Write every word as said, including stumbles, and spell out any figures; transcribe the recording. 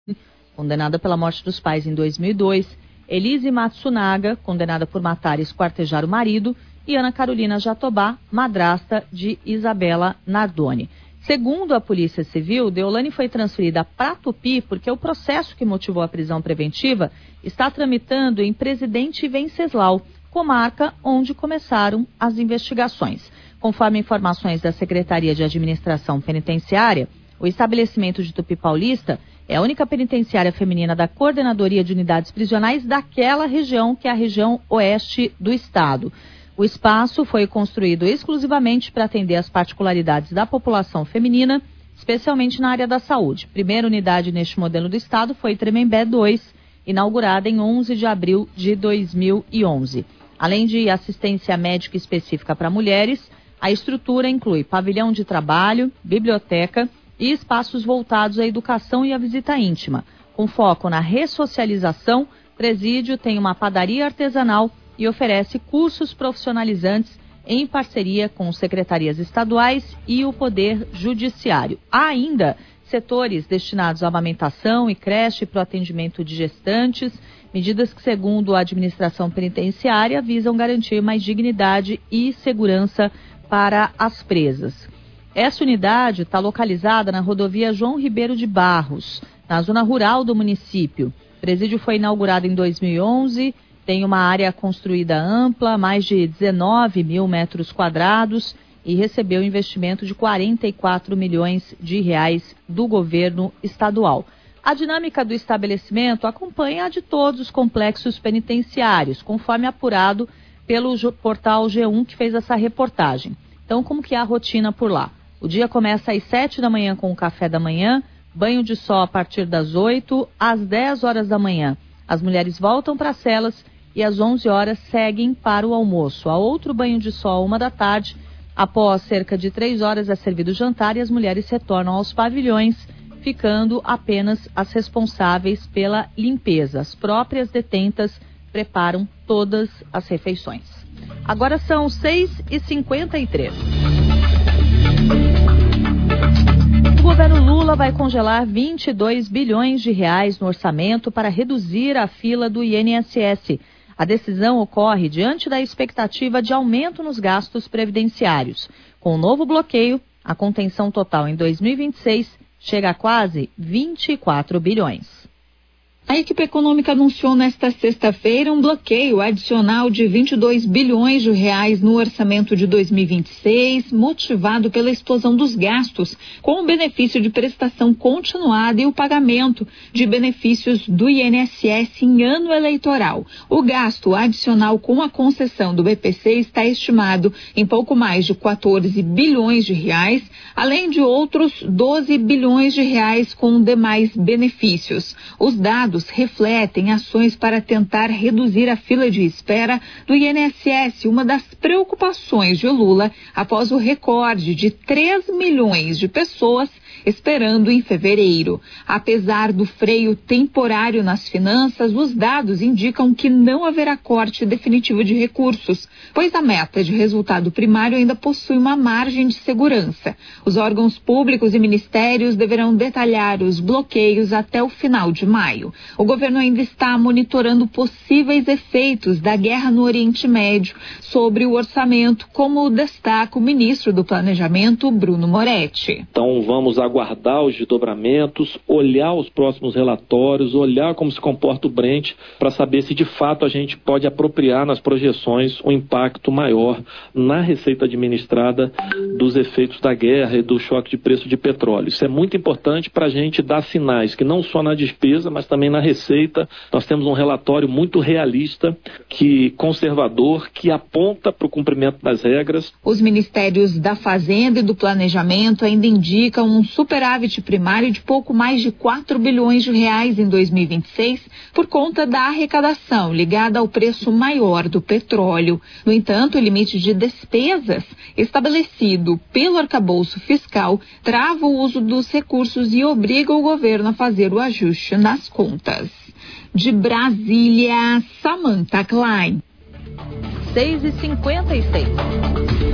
condenada pela morte dos pais em dois mil e dois, Elise Matsunaga, condenada por matar e esquartejar o marido, e Ana Carolina Jatobá, madrasta de Isabela Nardoni. Segundo a Polícia Civil, Deolane foi transferida para Tupi porque o processo que motivou a prisão preventiva está tramitando em Presidente Venceslau, comarca onde começaram as investigações. Conforme informações da Secretaria de Administração Penitenciária, o estabelecimento de Tupi Paulista é a única penitenciária feminina da Coordenadoria de Unidades Prisionais daquela região, que é a região oeste do estado. O espaço foi construído exclusivamente para atender às particularidades da população feminina, especialmente na área da saúde. Primeira unidade neste modelo do estado foi Tremembé dois, inaugurada em onze de abril de dois mil e onze. Além de assistência médica específica para mulheres, a estrutura inclui pavilhão de trabalho, biblioteca e espaços voltados à educação e à visita íntima. Com foco na ressocialização, o presídio tem uma padaria artesanal e oferece cursos profissionalizantes em parceria com secretarias estaduais e o Poder Judiciário. Há ainda setores destinados à amamentação e creche para o atendimento de gestantes, medidas que, segundo a administração penitenciária, visam garantir mais dignidade e segurança para as presas. Essa unidade está localizada na rodovia João Ribeiro de Barros, na zona rural do município. O presídio foi inaugurado em dois mil e onze, tem uma área construída ampla, mais de dezenove mil metros quadrados, e recebeu investimento de quarenta e quatro milhões de reais do governo estadual. A dinâmica do estabelecimento acompanha a de todos os complexos penitenciários, conforme apurado pelo portal G um, que fez essa reportagem. Então, como que é a rotina por lá? O dia começa às sete da manhã com o café da manhã, banho de sol a partir das oito, às dez horas da manhã. As mulheres voltam para as celas e às onze horas seguem para o almoço. Há outro banho de sol, uma da tarde. Após cerca de três horas é servido o jantar e as mulheres retornam aos pavilhões, ficando apenas as responsáveis pela limpeza. As próprias detentas preparam todas as refeições. Agora são seis e cinquenta e três. O governo Lula vai congelar vinte e dois bilhões de reais no orçamento para reduzir a fila do I N S S. A decisão ocorre diante da expectativa de aumento nos gastos previdenciários. Com o novo bloqueio, a contenção total em dois mil e vinte e seis chega a quase vinte e quatro bilhões. A equipe econômica anunciou nesta sexta-feira um bloqueio adicional de vinte e dois bilhões de reais no orçamento de dois mil e vinte e seis, motivado pela explosão dos gastos, com o benefício de prestação continuada e o pagamento de benefícios do I N S S em ano eleitoral. O gasto adicional com a concessão do B P C está estimado em pouco mais de quatorze bilhões de reais, além de outros doze bilhões de reais com demais benefícios. Os dados refletem ações para tentar reduzir a fila de espera do I N S S, uma das preocupações de Lula após o recorde de três milhões de pessoas esperando em fevereiro. Apesar do freio temporário nas finanças, os dados indicam que não haverá corte definitivo de recursos, pois a meta de resultado primário ainda possui uma margem de segurança. Os órgãos públicos e ministérios deverão detalhar os bloqueios até o final de maio. O governo ainda está monitorando possíveis efeitos da guerra no Oriente Médio sobre o orçamento, como destaca o ministro do Planejamento, Bruno Moretti. Então vamos aguardar os desdobramentos, olhar os próximos relatórios, olhar como se comporta o Brent, para saber se de fato a gente pode apropriar nas projeções um impacto maior na receita administrada dos efeitos da guerra e do choque de preço de petróleo. Isso é muito importante para a gente dar sinais que não só na despesa, mas também na receita nós temos um relatório muito realista, que conservador, que aponta para o cumprimento das regras. Os ministérios da Fazenda e do Planejamento ainda indicam um superávit primário de pouco mais de quatro bilhões de reais em dois mil e vinte e seis por conta da arrecadação ligada ao preço maior do petróleo. No entanto, o limite de despesas estabelecido pelo arcabouço fiscal trava o uso dos recursos e obriga o governo a fazer o ajuste nas contas. De Brasília, Samantha Klein. seis e cinquenta e seis.